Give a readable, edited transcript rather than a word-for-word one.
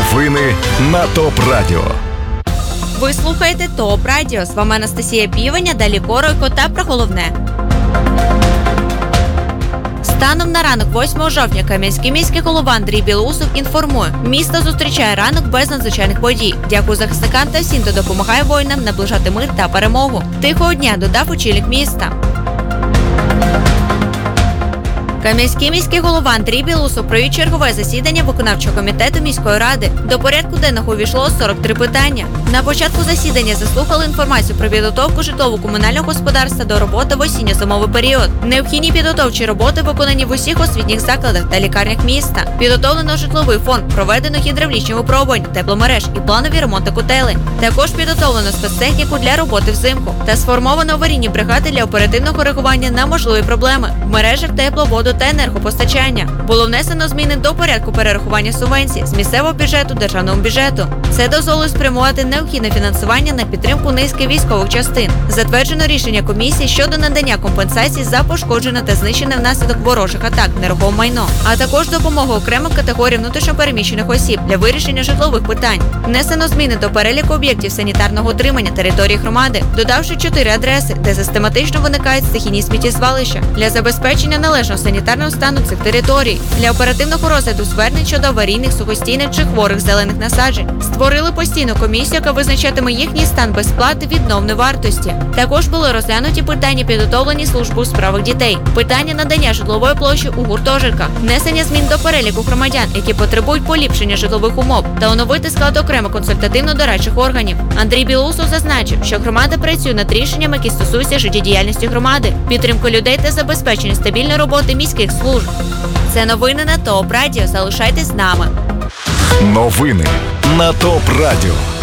Новини на ТОП Радіо. Ви слухаєте ТОП Радіо. З вами Анастасія Півеня, далі коротко та про головне. Станом на ранок 8 жовтня Кам'янський міський голова Андрій Білоусов інформує, місто зустрічає ранок без надзвичайних подій. Дякую захисникам та всім, хто допомагає воїнам наближати мир та перемогу. Тихого дня, додав очільник міста. Кам'янський міський голова Андрій Білоусов провів чергове засідання виконавчого комітету міської ради. До порядку денного увійшло 43 питання. На початку засідання заслухали інформацію про підготовку житлово-комунального господарства до роботи в осінньо-зимовий період. Необхідні підготовчі роботи виконані в усіх освітніх закладах та лікарнях міста. Підготовлено житловий фонд, проведено гідравлічні випробування, тепломереж і планові ремонти котелень. Також підготовлено спецтехніку для роботи взимку та сформовано аварійні бригади для оперативного реагування на можливі проблеми в мережах тепловоду та енергопостачання. Було внесено зміни до порядку перерахування субвенцій з місцевого бюджету державному бюджету. Це дозволить спрямувати необхідне фінансування на підтримку низки військових частин. Затверджено рішення комісії щодо надання компенсацій за пошкоджене та знищене внаслідок ворожих атак нерухоме майно, а також допомогу окремим категоріям внутрішньопереміщених осіб для вирішення житлових питань. Внесено зміни до переліку об'єктів санітарного утримання території громади, додавши 4 адреси, де систематично виникають стихійні сміттєзвалища для забезпечення належного санітарного стану цих територій, для оперативного розгляду звернень щодо аварійних, сухостійних чи хворих зелених насаджень. Створили постійну комісію, яка визначатиме їхній стан без сплати відновної вартості. Також були розглянуті питання, підготовлені службою у справах дітей, питання надання житлової площі у гуртожитках, внесення змін до переліку громадян, які потребують поліпшення житлових умов, та оновити склад окремо консультативно-дорадчих органів. Андрій Білоусов зазначив, що громада працює над рішеннями, які стосуються життєдіяльності громади, підтримки людей та забезпечення стабільної роботи міських служб. Це новини на ТОП Радіо. Залишайтесь з нами. Новини на ТОП Радіо.